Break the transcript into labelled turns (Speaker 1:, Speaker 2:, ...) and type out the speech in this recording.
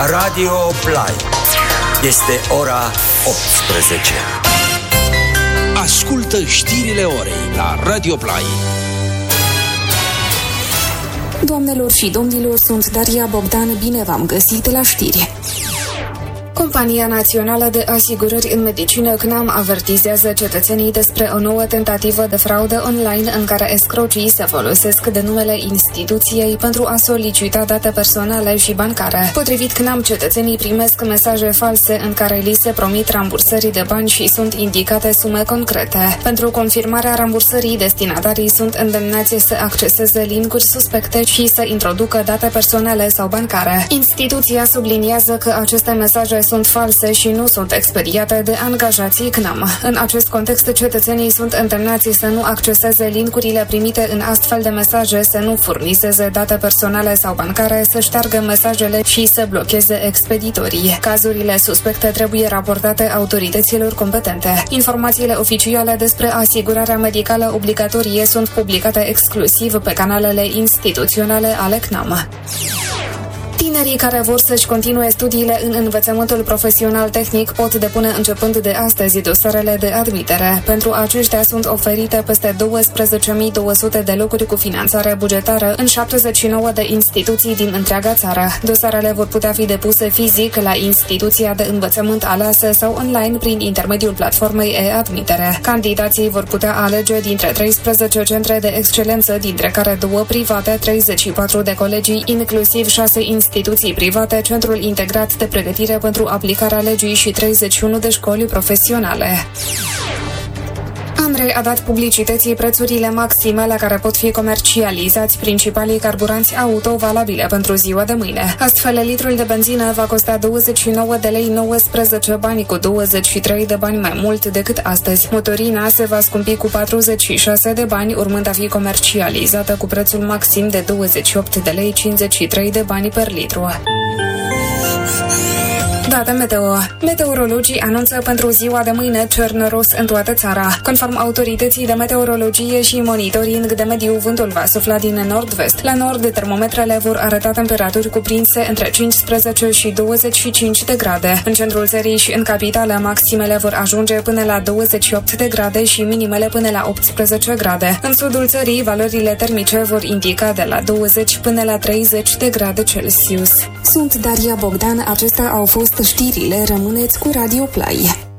Speaker 1: Radio Play. Este ora 18.
Speaker 2: Ascultă știrile orei la Radio Play.
Speaker 3: Doamnelor și domnilor, sunt Daria Bogdan, bine v-am găsit la știri. Compania Națională de Asigurări în Medicină CNAM avertizează cetățenii despre o nouă tentativă de fraudă online în care escrocii se folosesc de numele instituției pentru a solicita date personale și bancare. Potrivit CNAM, cetățenii primesc mesaje false în care li se promit rambursări de bani și sunt indicate sume concrete. Pentru confirmarea rambursării, destinatarii sunt îndemnați să acceseze linkuri suspecte și să introducă date personale sau bancare. Instituția subliniază că aceste mesaje sunt false și nu sunt expediate de angajații CNAM. În acest context, cetățenii sunt îndemnați să nu acceseze linkurile primite în astfel de mesaje, să nu furnizeze date personale sau bancare, să șteargă mesajele și să blocheze expeditorii. Cazurile suspecte trebuie raportate autorităților competente. Informațiile oficiale despre asigurarea medicală obligatorie sunt publicate exclusiv pe canalele instituționale ale CNAM. Tinerii care vor să-și continue studiile în învățământul profesional tehnic pot depune începând de astăzi dosarele de admitere. Pentru aceștia sunt oferite peste 12.200 de locuri cu finanțare bugetară în 79 de instituții din întreaga țară. Dosarele vor putea fi depuse fizic la instituția de învățământ aleasă sau online prin intermediul platformei e-admitere. Candidații vor putea alege dintre 13 centre de excelență, dintre care 2 private, 34 de colegii, inclusiv 6 instituții private, Centrul Integrat de Pregătire pentru Aplicarea Legii și 31 de școli profesionale. ANRE a dat publicității prețurile maxime la care pot fi comercializați principalii carburanți auto valabile pentru ziua de mâine. Astfel, litrul de benzină va costa 29 de lei 19 bani, cu 23 de bani mai mult decât astăzi. Motorina se va scumpi cu 46 de bani, urmând a fi comercializată cu prețul maxim de 28 de lei 53 de bani per litru. Date meteo. Meteorologii anunță pentru ziua de mâine cer năros în toată țara. Conform autorității de meteorologie și monitoring de mediu, vântul va sufla din nord-vest. La nord, termometrele vor arăta temperaturi cuprinse între 15 și 25 de grade. În centrul țării și în capitală, maximele vor ajunge până la 28 de grade și minimele până la 18 grade. În sudul țării, valorile termice vor indica de la 20 până la 30 de grade Celsius. Sunt Daria Bogdan, acestea au fost știrile, rămâneți cu Radio Play.